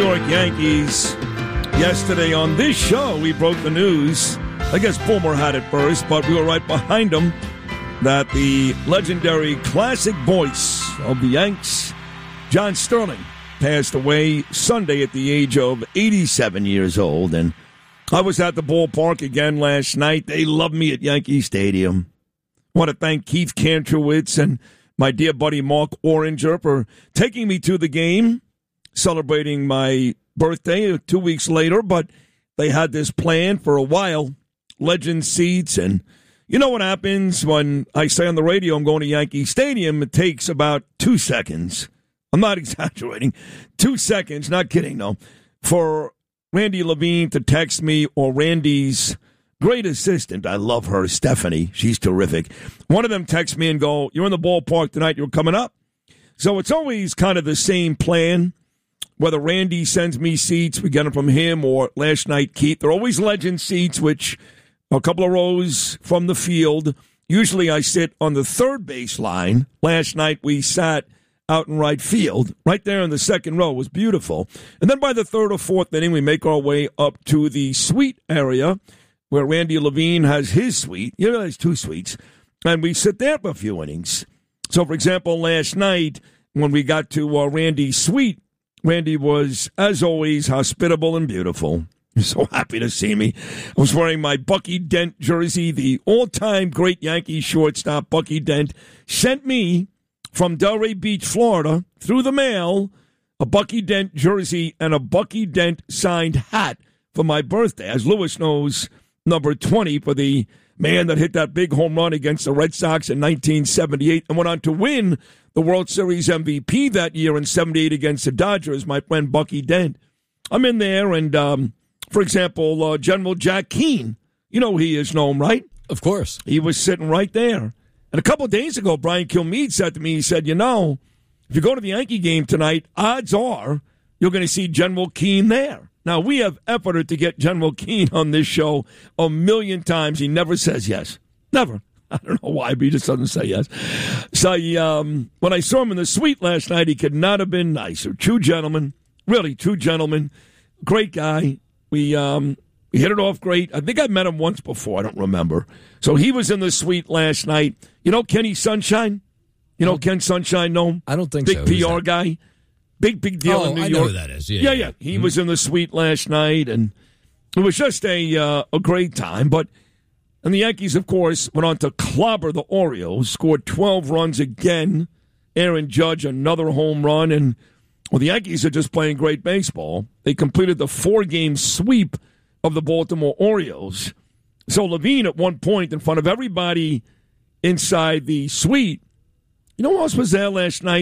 York Yankees. Yesterday on this show, we broke the news. I guess Boomer had it first, but we were right behind him, that the legendary classic voice of the Yanks, John Sterling, passed away Sunday at the age of 87 years old. And I was at the ballpark again last night. They love me at Yankee Stadium. I want to thank Keith Kantrowitz and my dear buddy Mark Oranger for taking me to the game, celebrating my birthday 2 weeks later. But they had this plan for a while, legend seats. And you know what happens when I say on the radio I'm going to Yankee Stadium? It takes about 2 seconds. I'm not exaggerating. 2 seconds, not kidding, no, for Randy Levine to text me, or Randy's great assistant. I love her, Stephanie. She's terrific. One of them texts me and go, "You're in the ballpark tonight. You're coming up." So it's always kind of the same plan. Whether Randy sends me seats, we get them from him, or last night, Keith. They're always legend seats, which are a couple of rows from the field. Usually I sit on the third base line. Last night we sat out in right field, right there in the second row. It was beautiful. And then by the third or fourth inning, we make our way up to the suite area where Randy Levine has his suite. You know, there's 2 suites. And we sit there for a few innings. So, for example, last night when we got to Randy's suite, Randy was, as always, hospitable and beautiful. He was so happy to see me. I was wearing my Bucky Dent jersey. The all-time great Yankee shortstop, Bucky Dent, sent me from Delray Beach, Florida, through the mail, a Bucky Dent jersey and a Bucky Dent signed hat for my birthday. As Lewis knows, number 20 for the man that hit that big home run against the Red Sox in 1978 and went on to win the World Series MVP that year in 78 against the Dodgers, my friend Bucky Dent. I'm in there, and, for example, General Jack Keane, you know who he is known, right? Of course. He was sitting right there. And a couple of days ago, Brian Kilmeade said to me, he said, you know, if you go to the Yankee game tonight, odds are you're going to see General Keane there. Now, we have efforted to get General Keane on this show a million times. He never says yes. Never. I don't know why, but he just doesn't say yes. So when I saw him in the suite last night, he could not have been nicer. True gentleman. Really, true gentleman. Great guy. We hit it off great. I think I met him once before. I don't remember. So he was in the suite last night. You know Kenny Sunshine? You know Ken Sunshine? No? I don't think big so. Big PR guy. Big deal in New York. I know who that is. Yeah. He was in the suite last night, and it was just a great time. And the Yankees, of course, went on to clobber the Orioles, scored 12 runs again. Aaron Judge, another home run. And, well, the Yankees are just playing great baseball. They completed the 4-game sweep of the Baltimore Orioles. So Levine, at one point, in front of everybody inside the suite, you know who else was there last night?